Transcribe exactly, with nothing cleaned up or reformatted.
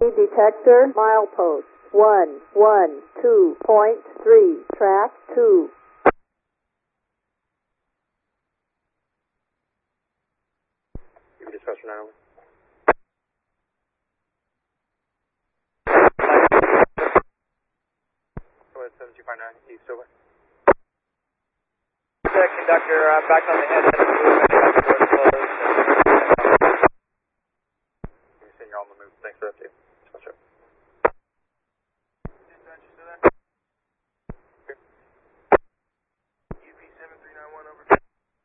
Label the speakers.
Speaker 1: Detector, milepost, one, one, two, point three, track two.
Speaker 2: Dispatcher nine over. Go ahead, seven two five nine, east over.
Speaker 3: The conductor, uh, back on the head of the move, and the door's closed.
Speaker 2: You're on the move, thanks for that, too. Dispatcher.
Speaker 3: Dispatcher, still there?